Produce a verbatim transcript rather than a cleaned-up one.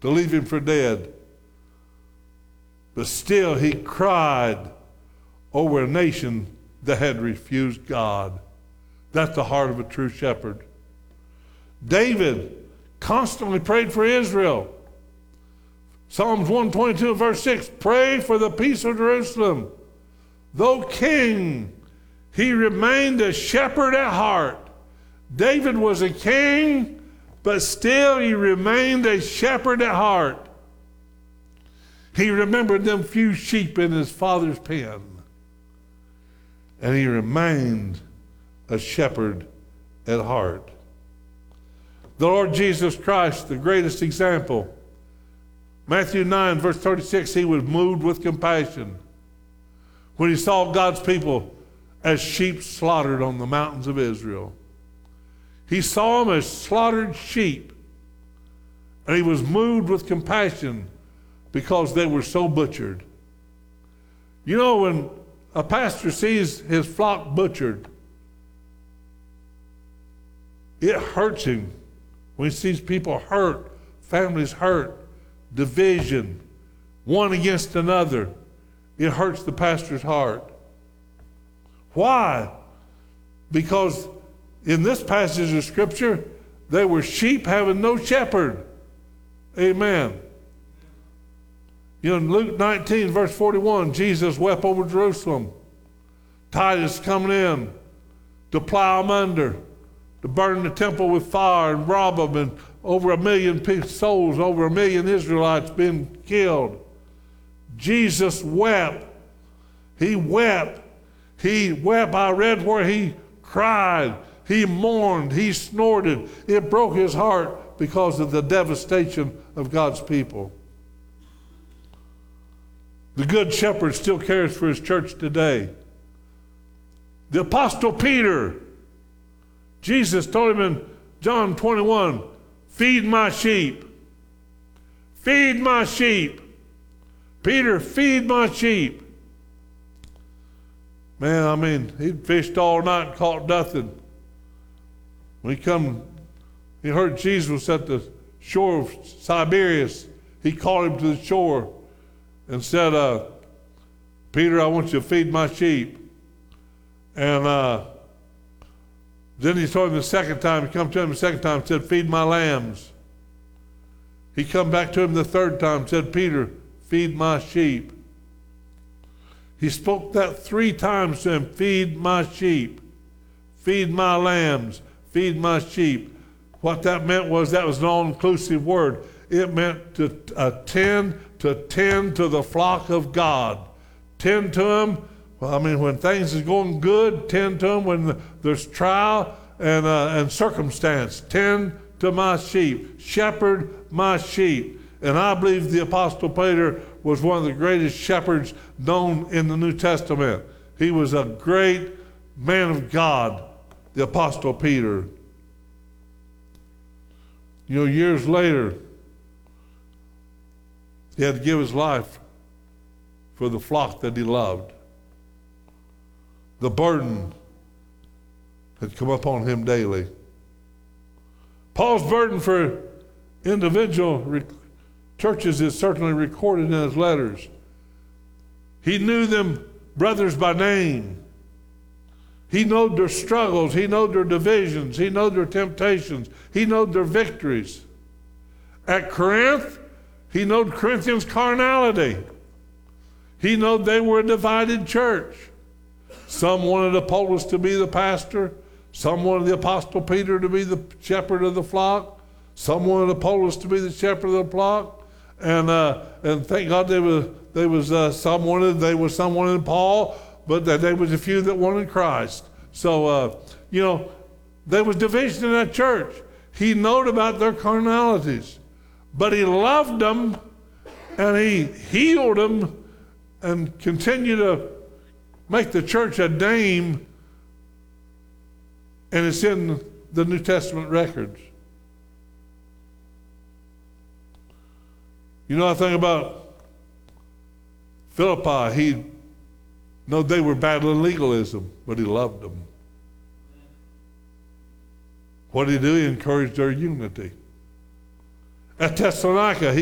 to leave him for dead. But still he cried over a nation that had refused God. That's the heart of a true shepherd. David constantly prayed for Israel. Psalms one twenty-two, verse six, pray for the peace of Jerusalem. Though king, he remained a shepherd at heart. David was a king, but still he remained a shepherd at heart. He remembered them few sheep in his father's pen. And he remained a shepherd at heart. The Lord Jesus Christ, the greatest example. Matthew nine, verse thirty-six, he was moved with compassion when he saw God's people as sheep slaughtered on the mountains of Israel. He saw them as slaughtered sheep, and he was moved with compassion because they were so butchered. You know, when a pastor sees his flock butchered, it hurts him when he sees people hurt, families hurt, division, one against another. It hurts the pastor's heart. Why? Because in this passage of Scripture, they were sheep having no shepherd. Amen. You know, in Luke nineteen, verse forty-one, Jesus wept over Jerusalem. Titus coming in to plow them under, to burn the temple with fire and rob them, and over a million souls, over a million Israelites being killed. Jesus wept. He wept. He wept. I read where he cried. He mourned. He snorted. It broke his heart because of the devastation of God's people. The Good Shepherd still cares for his church today. The Apostle Peter, Jesus told him in John twenty-one, feed my sheep. Feed my sheep. Peter, feed my sheep. Man, I mean, he'd fished all night and caught nothing. When he come, he heard Jesus was at the shore of Tiberias. He called him to the shore and said, uh, Peter, I want you to feed my sheep. And uh, then he told him the second time, he come to him the second time and said, feed my lambs. He come back to him the third time and said, Peter, feed my sheep. He spoke that three times to him, feed my sheep, feed my lambs, feed my sheep. What that meant was that was an all-inclusive word. It meant to attend, to tend to the flock of God. Tend to them. Well, I mean, when things is going good, tend to them. When there's trial and, uh, and circumstance, tend to my sheep. Shepherd my sheep. And I believe the Apostle Peter was one of the greatest shepherds known in the New Testament. He was a great man of God, the Apostle Peter. You know, years later, he had to give his life for the flock that he loved. The burden had come upon him daily. Paul's burden for individual re- churches is certainly recorded in his letters. He knew them brothers by name. He knew their struggles. He knew their divisions. He knew their temptations. He knew their victories. At Corinth, he knew Corinthians' carnality. He knew they were a divided church. Some wanted Apollos to be the pastor. Some wanted the Apostle Peter to be the shepherd of the flock. Some wanted Apollos to be the shepherd of the flock. And uh, and thank God there was there was uh, some wanted they was some wanted Paul, but that there was a few that wanted Christ. So uh, you know, there was division in that church. He knowed about their carnalities, but he loved them, and he healed them, and continued to make the church a name. And it's in the New Testament records. You know, I think about Philippi. He know they were battling legalism, but he loved them. What did he do? He encouraged their unity. At Thessalonica, he